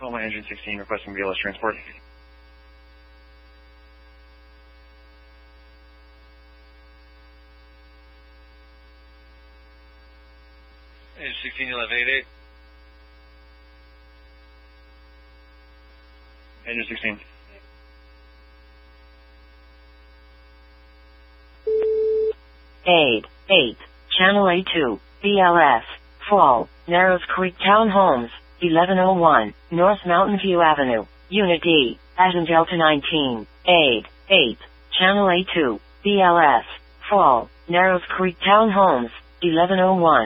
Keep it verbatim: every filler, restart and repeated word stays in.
Tacoma Engine sixteen requesting B L S transport. Engine sixteen, eleven eighty-eight. Engine sixteen. Aid, eight, Channel A two, B L S, Fall, Narrows Creek Townhomes, eleven oh one, North Mountain View Avenue, Unit D, Atten Delta nineteen, Aid, eight, Channel A two, B L S, Fall, Narrows Creek Townhomes, eleven oh one.